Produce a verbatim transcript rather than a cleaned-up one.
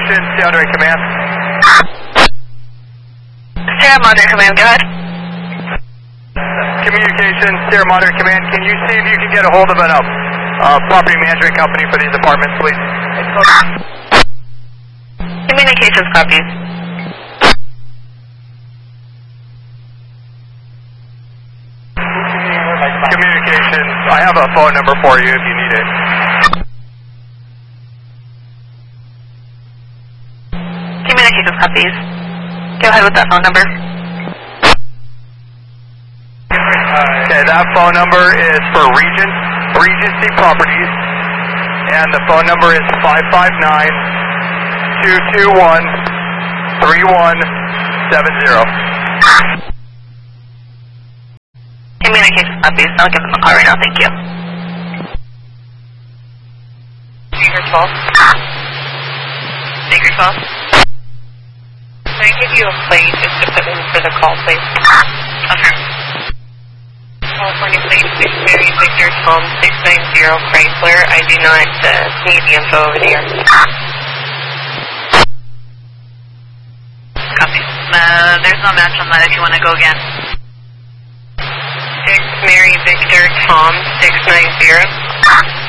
Communications, Sierra Madre Command. Sierra Madre Command, go ahead. Communications, Sierra Madre Command, can you see if you can get a hold of an uh, uh, property management company for these apartments, please? Communications copies. Communications, I have a phone number for you if you need it. Communications copies. Go ahead with that phone number. Okay, that phone number is for Regent, Regency Properties, and the phone number is five five nine, two two one, three one seven zero. Communications copies. I'll give them a call right now, thank you. Speaker twelve. Speaker twelve. Can I give you a plate just to put in for the call, please? Okay. California Plate six Mary Victor Tom six nine zero Chrysler. I do not uh, need the info over there. Copy. Uh, there's no match on that if you want to go again. six Mary Victor Tom six nine zero.